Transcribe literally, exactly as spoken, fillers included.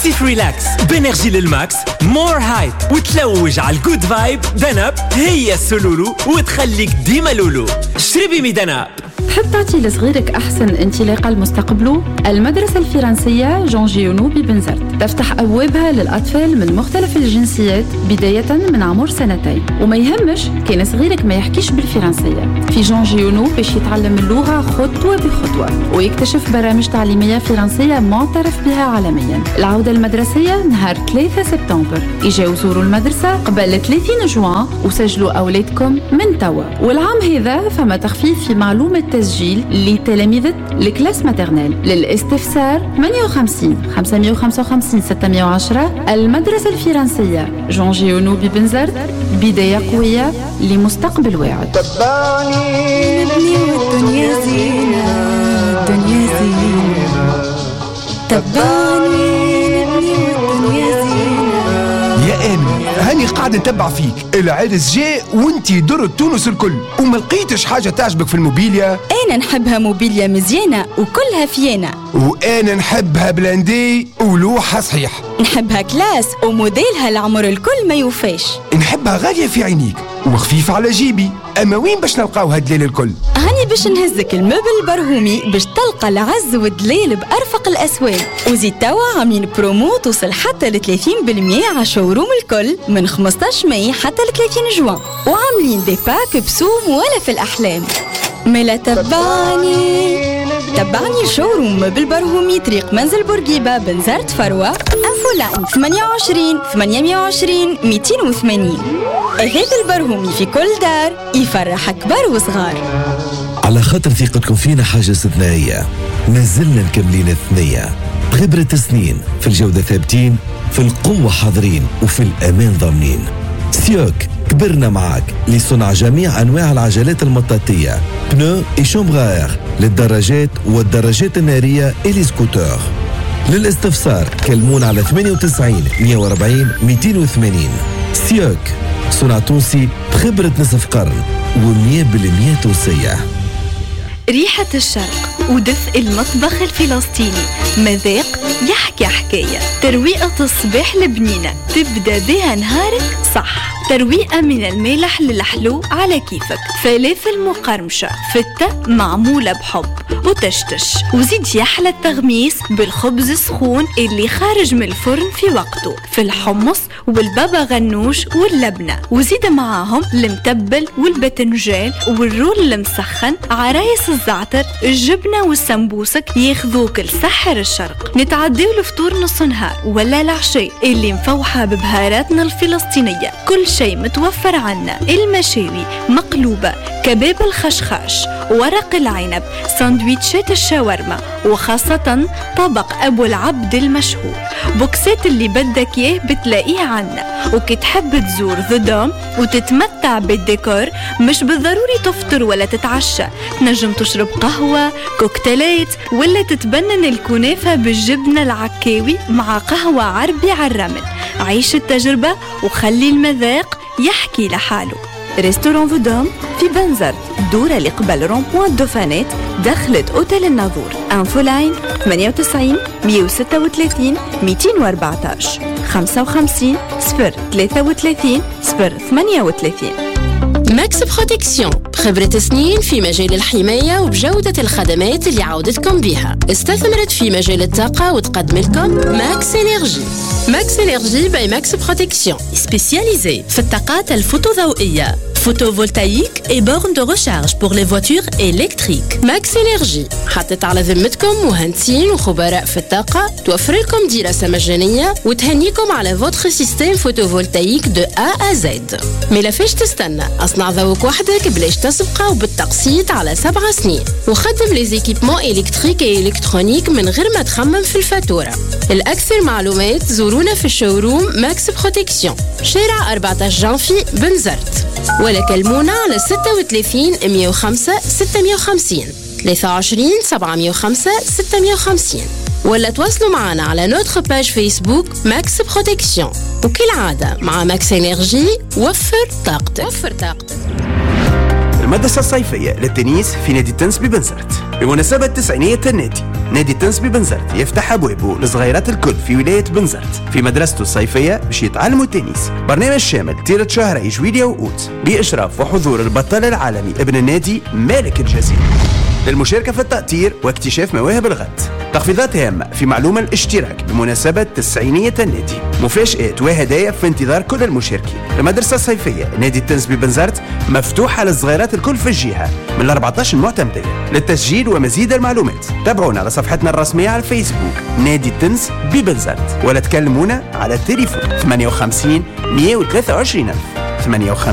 اكتيف ريلاكس بانرجي للماكس مور هايب، وتلوج على الجود فايب. دناب هي السلولو وتخليك ديما لولو. اشربي مي دناب. تحب تعطي لصغيرك أحسن انطلاقة لمستقبله؟ المدرسة الفرنسية جون جيونو ببنزرت تفتح أبوابها للأطفال من مختلف الجنسيات بداية من عمر سنتين. وما يهمش كان صغيرك ما يحكيش بالفرنسية، في جون جيونو باش يتعلم اللغة خطوة بخطوة ويكتشف برامج تعليمية فرنسية معترف بها عالميا. العودة المدرسية نهار ثلاثة سبتمبر. اجاو زوروا المدرسة قبل ثلاثين جوان وسجلوا أولادكم من توا. والعام هذا فما تخفيف في معلومة تسجيل لتلاميذ الكلاس ماترنال. للاستفسار ثمانية وخمسين خمسمية وخمسة وخمسين ستمية وعشرة. المدرسة الفرنسية جون جيونو ببنزرت، بداية قوية لمستقبل واعد. تبعني نبني والدنيا زينة، الدنيا زينة. تبعني نبني والدنيا زينة. يا آمن هاني قاعد نتبع فيك، العرس جاء وانتي درت تونس الكل وما لقيتش حاجة تعجبك في الموبيليا. أنا نحبها موبيليا مزيانة وكلها فيانا، وأنا نحبها بلاندي ولوحة صحيح. نحبها كلاس وموديلها العمر الكل ما يوفاش. نحبها غالية في عينيك وخفيفة على جيبي. أما وين باش نلقاو هالدليل الكل؟ هاني باش نهزك المبل البرهومي باش تلقى العز والدليل بأرفق الأسواق. وزيد توا عاملين برومو توصل حتى ل ثلاثين بالمية على شوروم الكل من خمسطاش ماي حتى ل ثلاثين جوان، وعاملين دي باك بسوم ولا في الأحلام. ملا تبعني تبعني الشوروم بالبرهومي طريق منزل بورقيبة بنزرت فروة. انفو لاين ثمانية وعشرين ثمانمية وعشرين مئتين وثمانين. هذا البرهومي في كل دار يفرح كبار وصغار. على خاطر ثقتكم فينا حاجة استثنائية، ما زلنا مكملين الثنية بخبرة سنين، في الجودة ثابتين، في القوة حاضرين، وفي الأمان ضامنين. سيوك كبرنا معاك لصنع جميع أنواع العجلات المطاطية، بنو إي شومبغار للدراجات والدراجات النارية إلي سكوتور. للاستفسار كلمون على ثمانية وتسعين مئة وأربعين مئتين وثمانين. سيوك صنع تونسي بخبرة نصف قرن ومية بالمية تونسية. ريحة الشرق ودفء المطبخ الفلسطيني، مذاق يحكي حكاية. ترويقة الصباح البنينة تبدأ بها نهارك صح. ترويقة من المالح للحلو على كيفك. فلافل مقرمشة فتة معمولة بحب وتشتش، وزيد يحلى التغميس بالخبز السخون اللي خارج من الفرن في وقته، في الحمص والبابا غنوش واللبنة، وزيد معاهم المتبل والبتنجان والرول المسخن، عرايس الزعتر، الجبنة والسمبوسك ياخذوك لسحر الشرق. نتعديو الفطور نص نهار ولا العشاء اللي مفوحة ببهاراتنا الفلسطينية. كل شيء متوفر عنا، المشاوي مقلوبة، كباب الخشخاش، ورق العنب، ساندويتشات الشاورما، وخاصة طبق أبو العبد المشهور. بوكسات اللي بدك إياه بتلاقيه عنا. وكي تحب تزور ذا دوم وتتمتع بالديكور، مش بالضروري تفطر ولا تتعشى، تنجم تشرب قهوة، كوكتيلات، ولا تتبنن الكنافة بالجبنة العكاوي مع قهوة عربي على الرمل. عيش التجربة وخلي المذاق يحكي لحاله. ريستوران فودوم في بنزرت، دورة اللي قبل رونبوان دوفانيت دخلت أوتيل الناظور. انفو لاين ثمانية وتسعين مئة وستة وثلاثين مئتين وأربعتاش خمسة وخمسين صفر ثلاثة وثلاثين صفر ثمانية وثلاثين. ماكس بروتكسيون بخبرة سنين في مجال الحماية وبجودة الخدمات اللي عودتكم بها. استثمرت في مجال الطاقة وتقدم لكم ماكس إنرجي. ماكس إنرجي باي ماكس بروتكسيون سبيسياليزي في الطاقات الفوتوضوئية، photovoltaïque et bornes de recharge pour les voitures électriques. Max Energy حطت على ذمتكم مهندسين وخبراء في الطاقة، توفر لكم دراسة مجانية وتهنيكم على votre système photovoltaïque de A à Z. ملا فيش تستنى، أصنع ذوق وحدك بلاش تسبقه وبالتقسيط على سبع سنين، وخدم لي زيكيبمون إلكتريك et إلكترونيك من غير ما تخمم في الفاتورة. الأكثر معلومات زورونا في الشوروم ماكس بروتكسيون، شارع أربعتاش جانفي بنزرت، ولا كلمونا على ستة وثلاثين مئة وخمسة ستمئة وخمسين ثلاثة وعشرين سبعمئة وخمسة ستمئة وخمسين، ولا تواصلوا معنا على نوتر باج فيسبوك ماكس بروتكسيون. وكالعادة مع ماكس إنرجي وفر طاقتك. وفر طاقتك. المدرسة الصيفية للتنس في نادي التنس ببنزرت. بمناسبة تسعينية النادي، نادي التنس ببنزرت يفتح أبوابه لصغيرات الكل في ولاية بنزرت في مدرسته الصيفية باش يتعلموا التنس. برنامج شامل طيلة شهري جويلية وأوت بإشراف وحضور البطل العالمي ابن النادي مالك الجزيري للمشاركة في التأطير واكتشاف مواهب الغد. تخفيضات هامة في معلومة الاشتراك بمناسبة تسعينية النادي، مفاجآت وهدايا في انتظار كل المشاركين. المدرسة الصيفية نادي التنس ببنزرت مفتوحة للصغيرات الكل في الجهة من أربعة عشر معتمدية. للتسجيل ومزيد المعلومات تابعونا على صفحتنا الرسمية على الفيسبوك نادي التنس ببنزرت، ولا تكلمونا على التليفون ثمانية وخمسين مئة وثلاثة وعشرين ألف ثمانية وخمسين